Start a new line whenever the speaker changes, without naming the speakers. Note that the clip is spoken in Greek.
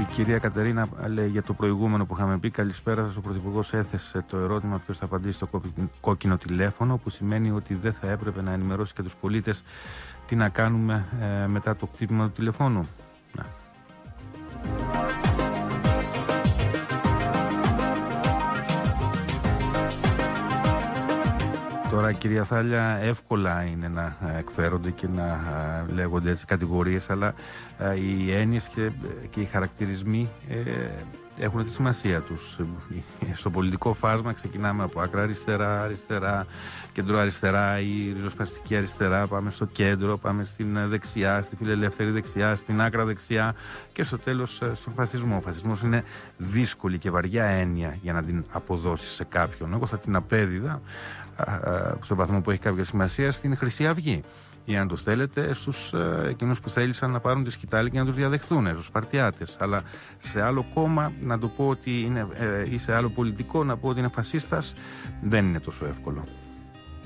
κυρία Κατερίνα λέει για το προηγούμενο που είχαμε πει. Καλησπέρα σας. Ο Πρωθυπουργός έθεσε το ερώτημα ποιος θα απαντήσει στο κόκκινο τηλέφωνο, που σημαίνει ότι δεν θα έπρεπε να ενημερώσει και τους πολίτες τι να κάνουμε μετά το χτύπημα του τηλεφώνου. Να. Τώρα, κυρία Θάλια, εύκολα είναι να εκφέρονται και να λέγονται έτσι κατηγορίες, αλλά οι έννοιες και οι χαρακτηρισμοί έχουν τη σημασία τους. Στο πολιτικό φάσμα ξεκινάμε από άκρα αριστερά, αριστερά, κεντροαριστερά ή ριζοσπαστική αριστερά, πάμε στο κέντρο, πάμε στην δεξιά, στη φιλελεύθερη δεξιά, στην άκρα δεξιά και στο τέλος στον φασισμό. Ο φασισμός είναι δύσκολη και βαριά έννοια για να την αποδώσει σε κάποιον. Εγώ θα την απέδιδα στον βαθμό που έχει κάποια σημασία στην Χρυσή Αυγή, ή αν το θέλετε στους εκείνους που θέλησαν να πάρουν τη σκητάλη και να τους διαδεχθούν, στους Σπαρτιάτες. Αλλά σε άλλο κόμμα να το πω ότι είναι, ή σε άλλο πολιτικό να πω ότι είναι φασίστας, δεν είναι τόσο εύκολο.